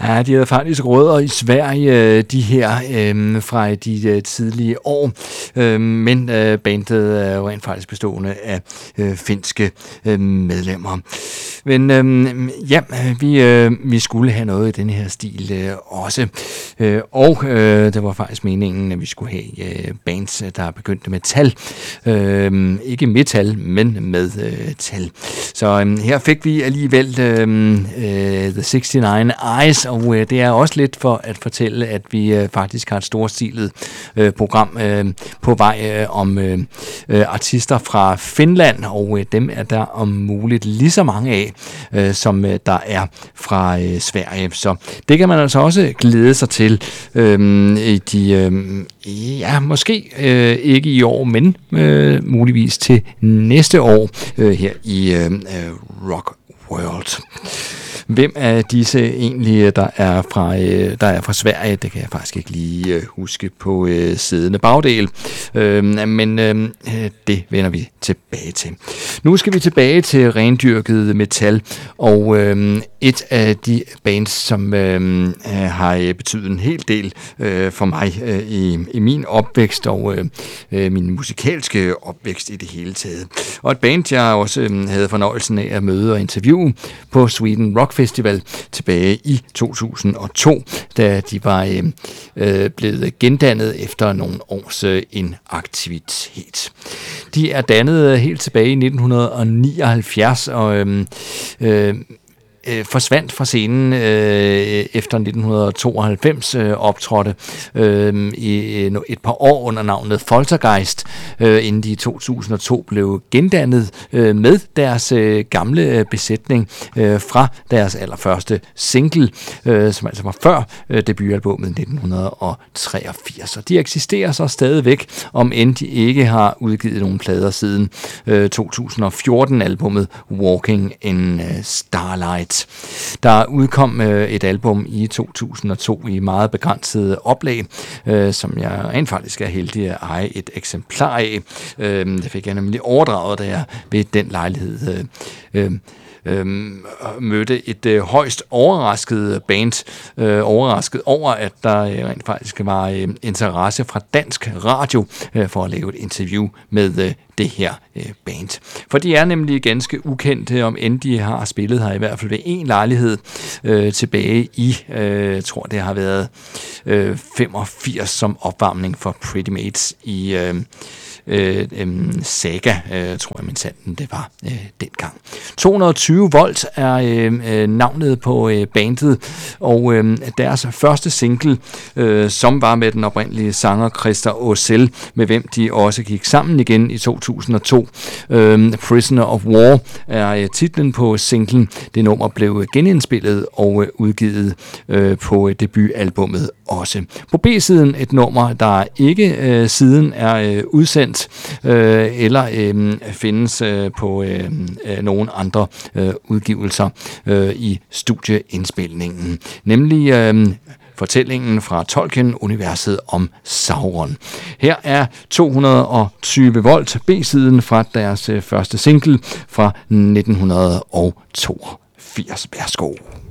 Ja, de havde faktisk rødder i Sverige, de her fra de tidlige år, men bandet er jo rent faktisk bestående af finske medlemmer. Men vi skulle have noget i den her stil også, og det var faktisk meningen, at vi skulle have bands, der begyndte med tal. Ikke metal, men med tal. Så her fik vi alligevel The 69 Eyes, og det er også lidt for at fortælle, at vi faktisk har et storstilet program på vej om artister fra Finland, og dem er der om muligt lige så mange af, som der er fra Sverige. Så det kan man altså også glæde sig til måske ikke i år, men muligvis til næste år her i Rock World. Hvem af disse egentlig, der er fra Sverige, det kan jeg faktisk ikke lige huske på siddende bagdel, men det vender vi tilbage til. Nu skal vi tilbage til rendyrket metal, og et af de bands, som har betydet en hel del for mig i min opvækst og min musikalske opvækst i det hele taget. Og et band, jeg også havde fornøjelsen af at møde og interviewe på Sweden Rock Festival tilbage i 2002, da de var blevet gendannet efter nogle års inaktivitet. De er dannet helt tilbage i 1979 og forsvandt fra scenen efter 1992, optrådte i et par år under navnet Poltergeist, inden de i 2002 blev gendannet med deres gamle besætning fra deres allerførste single, som altså var før debutalbummet 1983. Og de eksisterer så stadigvæk, om end de ikke har udgivet nogen plader siden 2014-albummet Walking in Starlight. Der udkom et album i 2002 i meget begrænset oplag, som jeg rent faktisk er heldig at eje et eksemplar af. Det fik jeg nemlig overdraget, da jeg ved den lejlighed mødte et højst overrasket band, overrasket over, at der rent faktisk var interesse fra dansk radio for at lave et interview med det her band. For de er nemlig ganske ukendte, om end de har spillet her i hvert fald ved en lejlighed tilbage i, jeg tror det har været 85 som opvarmning for Pretty Mates i Saga, tror jeg, min sanden det var dengang. 220 Volt er navnet på bandet, og deres første single, som var med den oprindelige sanger Christer Åsell, med hvem de også gik sammen igen i 2002. Prisoner of War er titlen på singlen. Det nummer blev genindspillet og udgivet på debutalbummet også. På B-siden et nummer, der ikke siden er udsendt eller findes på nogle andre udgivelser i studieindspilningen, nemlig fortællingen fra Tolkien-universet om Sauron. Her er 220 Volt, B-siden fra deres første single fra 1982. Værsgo.